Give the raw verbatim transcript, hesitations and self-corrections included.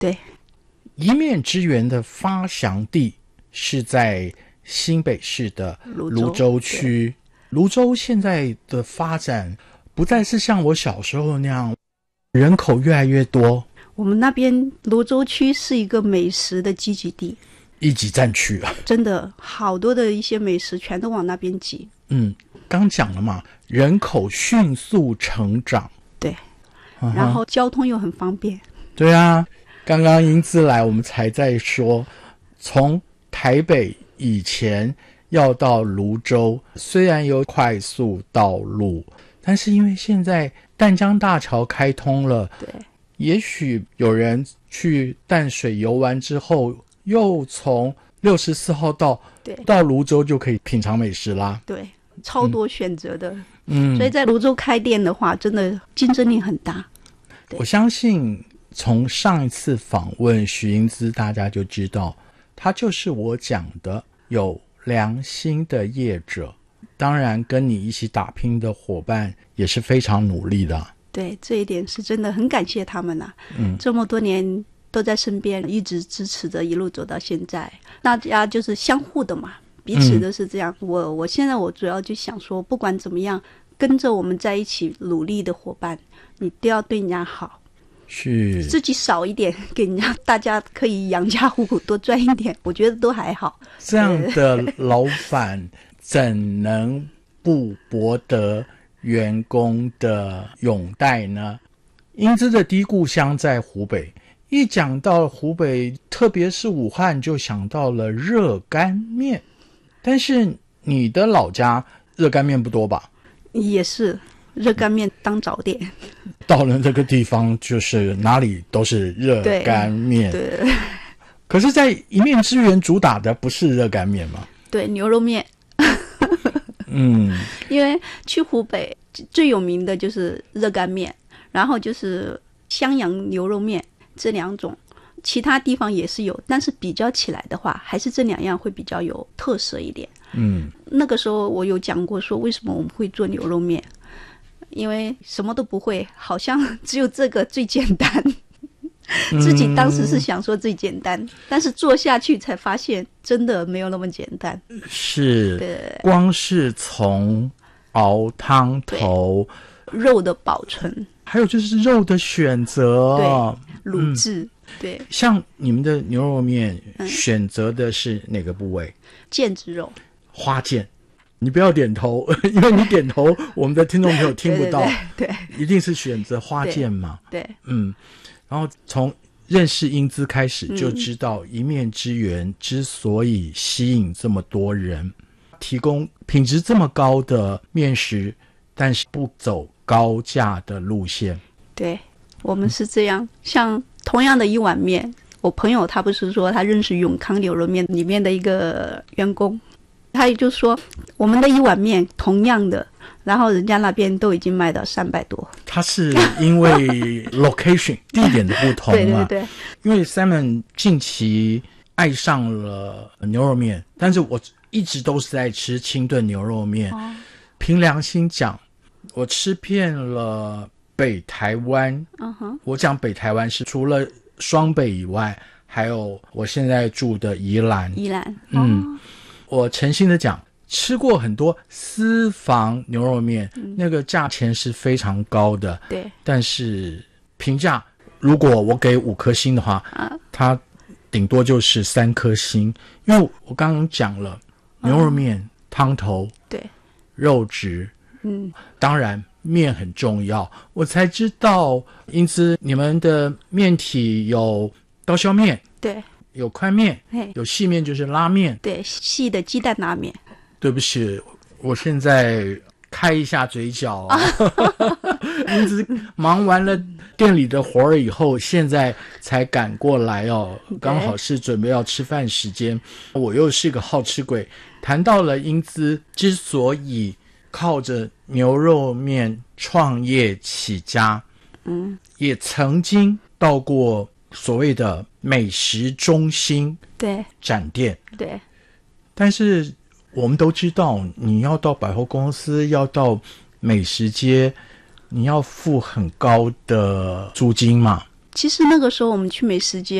对， 一面之缘的发祥地是在新北市的泸州区。泸州现在的发展不再是像我小时候那样，人口越来越多。 我们那边泸州区是一个美食的聚集地， 一级战区啊， 真的好多的一些美食全都往那边挤。 嗯，刚讲了嘛，人口迅速成长， 对，嗯、然后交通又很方便。 对啊，刚刚英姿来，我们才在说，从台北以前要到泸州，虽然有快速道路，但是因为现在淡江大桥开通了， 对， 也许有人去淡水游玩之后，又从六十四号道到泸州就可以品尝美食啦。 对，超多选择的。 嗯， 所以在泸州开店的话，真的竞争力很大。 我相信从上一次访问许英姿，大家就知道，他就是我讲的有良心的业者，当然跟你一起打拼的伙伴也是非常努力的。 对，这一点是真的很感谢他们啊， 嗯， 这么多年都在身边，一直支持着，一路走到现在，大家就是相互的嘛，彼此都是这样。嗯、我我现在我主要就想说，不管怎么样，跟着我们在一起努力的伙伴，你都要对人家好。 是自己少一点给人家，大家可以养家糊口多赚一点，我觉得都还好。 这样的老板怎能不博得员工的拥戴呢？英姿的第一故乡在湖北，一讲到湖北，特别是武汉，就想到了热干面。但是你的老家热干面不多吧？ 也是，热干面当早点。 到了这个地方，就是哪里都是热干面。 对。对， 可是在一面之缘主打的不是热干面吗？ 对，牛肉面。 嗯， 因为去湖北最有名的就是热干面，然后就是襄阳牛肉面，这两种，其他地方也是有，但是比较起来的话，还是这两样会比较有特色一点。 嗯， 那个时候我有讲过说为什么我们会做牛肉面，因为什么都不会，好像只有这个最简单。自己当时是想说最简单、嗯、但是做下去才发现真的没有那么简单。 是，对，光是从熬汤头， 肉的保存， 还有就是肉的选择， 对，卤制、嗯、对。 像你们的牛肉面、嗯、选择的是哪个部位？ 腱子肉， 花腱。你不要点头，因为你点头我们的听众朋友听不到。 对, 对, 对, 对， 一定是选择花腱嘛。 对，对嗯。然后从认识英姿开始就知道一面之缘之所以吸引这么多人、嗯、提供品质这么高的面食，但是不走高价的路线。 对，我们是这样、嗯、像同样的一碗面，我朋友他不是说他认识永康牛肉面里面的一个员工，他也就说我们的一碗面同样的，然后人家那边都已经卖到三百多。 它是因为 location 地点的不同嘛？ 对对对。 因为 Simon 近期爱上了牛肉面，但是我一直都是在吃清炖牛肉面。哦、凭良心讲，我吃遍了北台湾。嗯哼。我讲北台湾是除了双北以外，还有我现在住的宜兰。 宜兰。 嗯。哦、我诚心的讲。吃过很多私房牛肉面、嗯、那个价钱是非常高的， 对， 但是评价如果我给五颗星的话、啊、它顶多就是三颗星，因为我刚刚讲了、啊、牛肉面汤头， 对， 肉质， 嗯， 当然面很重要，我才知道因此你们的面体有刀削面， 对，有宽面，有细面就是拉面， 对，细的鸡蛋拉面。 对不起，我现在开一下嘴角啊！因此忙完了店里的活儿以后，现在才赶过来哦，刚好是准备要吃饭时间。我又是个好吃鬼，谈到了英姿之所以靠着牛肉面创业起家， 嗯， 也曾经到过所谓的美食中心对展店， 对， 但是。我们都知道你要到百货公司，要到美食街，你要付很高的租金嘛。 其实那个时候我们去美食街